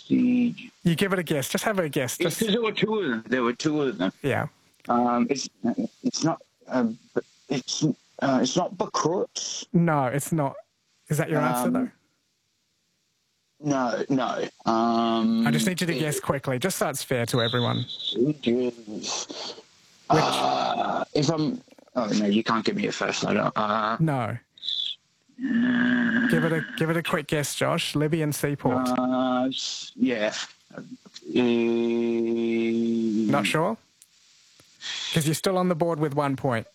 Siege. You give it a guess. Just have a guess. Because there were two of them. There were two of them. Yeah. It's not. It's not Bakrut. No, it's not. Is that your answer though? No. I just need you to guess quickly, just so it's fair to everyone. If I'm... Oh, no, you can't give me a first letter. No. Give it a quick guess, Josh. Libyan seaport. Yeah. Not sure? Because you're still on the board with 1 point.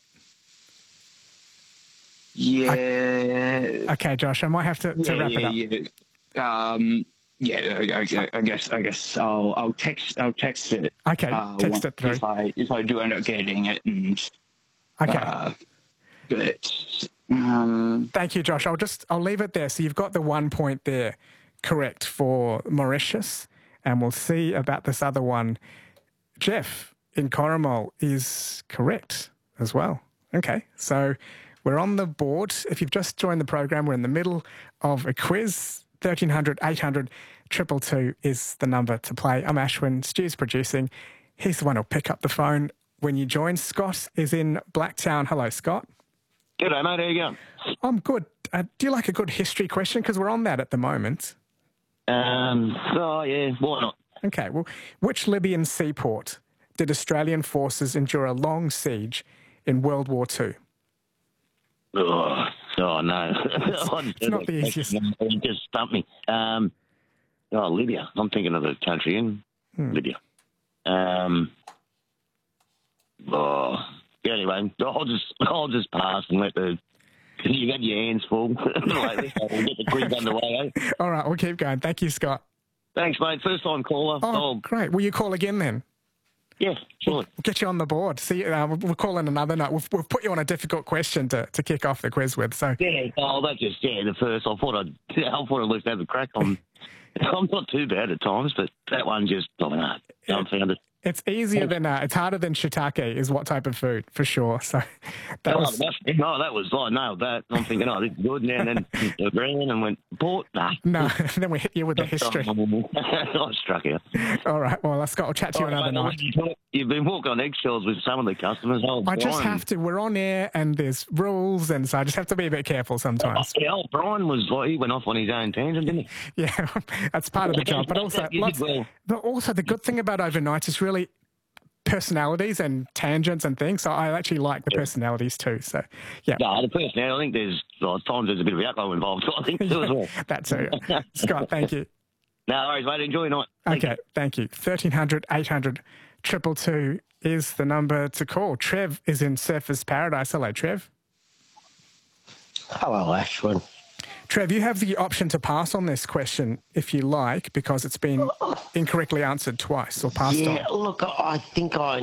Yeah. Okay, Josh, I might have to wrap it up. I guess I'll text it. Okay, text it through. If I do end up getting it. Okay. But thank you, Josh. I'll leave it there. So you've got the 1 point there correct for Mauritius, and we'll see about this other one. Jeff in Coromol is correct as well. Okay, so we're on the board. If you've just joined the program, we're in the middle of a quiz. 1300 800 222 is the number to play. I'm Ashwin. Stu's producing. He's the one who'll pick up the phone when you join. Scott is in Blacktown. Hello, Scott. G'day, mate. How you going? I'm good. Do you like a good history question? Because we're on that at the moment. Oh, yeah, why not? Okay, well, which Libyan seaport did Australian forces endure a long siege in World War II? Oh no. It's not the easiest. You just stumped me. Libya. I'm thinking of the country in Libya. Anyway, I'll just pass and let the... You got your hands full. We'll get the quiz underway, eh? All right, we'll keep going. Thank you, Scott. Thanks, mate. First time caller. Oh, great. Will you call again then? Yeah, sure. We'll get you on the board. See, we'll call in another night. We've put you on a difficult question to kick off the quiz with. So yeah, the first. I thought I'd at least have a crack on. I'm not too bad at times, but that one just I found it. It's easier than it's harder than shiitake is what type of food for sure. So that was I nailed that. I'm thinking, this is good. And then I ran and went port. Nah. No, then we hit you with the history. I struck out. All right, well, Scott, we'll chat to you another night. You've been walking on eggshells with some of the customers. I just have to. We're on air and there's rules, and so I just have to be a bit careful sometimes. Brian he went off on his own tangent, didn't he? Yeah, that's part of the job. But also, the good thing about overnight is really personalities and tangents and things. So I actually like the personalities too. So yeah. No, the personality. I think there's times there's a bit of alcohol involved. So I think too as well. That too. Scott, thank you. No worries, mate. Enjoy your night. Okay, thank you. 1300 800 222 is the number to call. Trev is in Surfers Paradise. Hello, Trev. Hello, Ashwin. Trev, you have the option to pass on this question if you like, because it's been incorrectly answered twice or passed on. Yeah, look, I think I